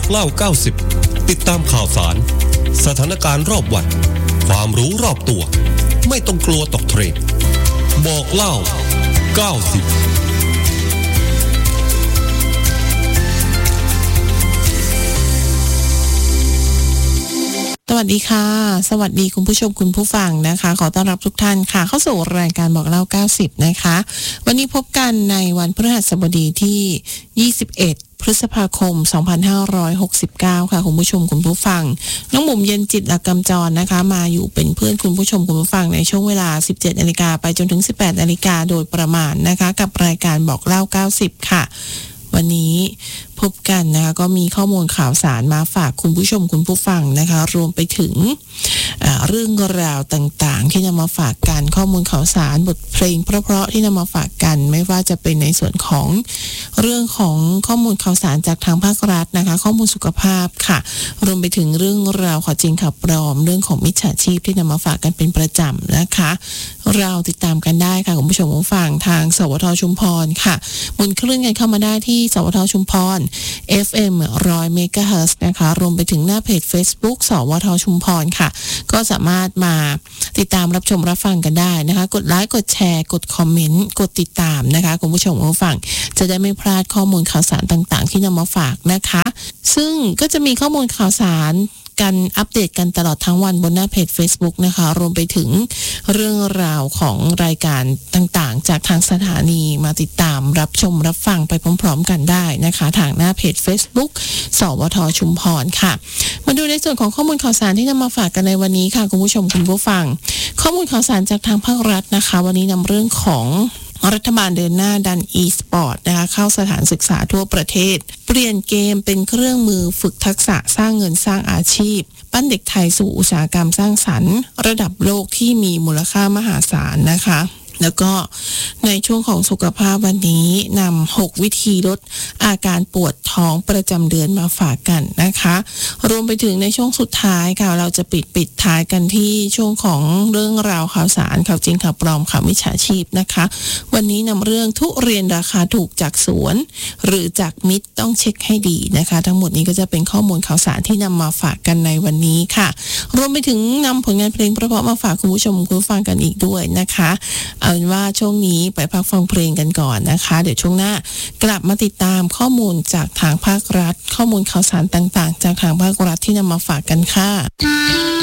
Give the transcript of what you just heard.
เล่า90ติดตามข่าวสารสถานการณ์รอบวันความรู้รอบตัวไม่ต้องกลัวตกเทรนด์บอกเล่า90 สวัสดีค่ะสวัสดีคุณผู้ชมคุณผู้ฟังนะคะขอต้อนรับทุกท่านค่ะเข้าสู่รายการบอกเล่า90นะคะวันนี้พบกันในวันพฤหัสบดีที่21พฤษภาคม2569ค่ะคุณผู้ชมคุณผู้ฟังน้องหมุมเย็นจิตหลักกำจรนะคะมาอยู่เป็นเพื่อนคุณผู้ชมคุณผู้ฟังในช่วงเวลา 17 นาฬิกาไปจนถึง 18 นาฬิกาโดยประมาณนะคะกับรายการบอกเล่า90ค่ะวันนี้พบกันนะคะก็มีข้อมูลข่าวสารมาฝากคุณผู้ชมคุณผู้ฟังนะคะรวมไปถึงเรื่องราวต่างๆที่นำมาฝากกันข้อมูลข่าวสารบทเพลงเพราะๆที่นำมาฝากกันไม่ว่าจะเป็นในส่วนของเรื่องของข้อมูลข่าวสารจากทางภาครัฐนะคะข้อมูลสุขภาพค่ะรวมไปถึงเรื่องราวข่าวจริงข่าวปลอมเรื่องของมิจฉาชีพที่นำมาฝากกันเป็นประจำนะคะเราติดตามกันได้ค่ะคุณผู้ชมผู้ฟังทางสวทชุมพรค่ะหมุนคลื่นกันเข้ามาได้ที่สวทชุมพรFM 100 เมกะเฮิรตซ์นะคะรวมไปถึงหน้าเพจ Facebook สวทชุมพรค่ะก็สามารถมาติดตามรับชมรับฟังกันได้นะคะกดไลค์กดแชร์กดคอมเมนต์กดติดตามนะคะคุณผู้ชมผู้ฟังจะได้ไม่พลาดข้อมูลข่าวสารต่างๆที่นำมาฝากนะคะซึ่งก็จะมีข้อมูลข่าวสารกันอัปเดตกันตลอดทั้งวันบนหน้าเพจ Facebook นะคะรวมไปถึงเรื่องราวของรายการต่างๆจากทางสถานีมาติดตามรับชมรับฟังไปพร้อมๆกันได้นะคะทางหน้าเพจ Facebook สวทชุมพรค่ะมาดูในส่วนของข้อมูลข่าวสารที่นำมาฝากกันในวันนี้ค่ะคุณผู้ชมคุณผู้ฟังข้อมูลข่าวสารจากทางภาครัฐนะคะวันนี้นำเรื่องของรัฐบาลเดินหน้าดัน e-sport นะคะเข้าสถานศึกษาทั่วประเทศเปลี่ยนเกมเป็นเครื่องมือฝึกทักษะสร้างเงินสร้างอาชีพปั้นเด็กไทยสู่อุตสาหกรรมสร้างสรรค์ระดับโลกที่มีมูลค่ามหาศาลนะคะแล้วก็ในช่วงของสุขภาพวันนี้นำ6วิธีลดอาการปวดท้องประจำเดือนมาฝากกันนะคะรวมไปถึงในช่วงสุดท้ายค่ะเราจะปิดท้ายกันที่ช่วงของเรื่องราวข่าวสารข่าวจริงข่าวปลอมข่าวมิจฉาชีพนะคะวันนี้นำเรื่องทุเรียนราคาถูกจากสวนหรือจากมิตรต้องเช็คให้ดีนะคะทั้งหมดนี้ก็จะเป็นข้อมูลข่าวสารที่นำมาฝากกันในวันนี้ค่ะรวมไปถึงนำผลงานเพลงเพราะๆมาฝากคุณผู้ชมคุณผู้ฟังกันอีกด้วยนะคะเอาเป็นว่าช่วงนี้ไปพักฟังเพลงกันก่อนนะคะเดี๋ยวช่วงหน้ากลับมาติดตามข้อมูลจากทางภาครัฐข้อมูลข่าวสารต่างๆจากทางภาครัฐที่นำมาฝากกันค่ะ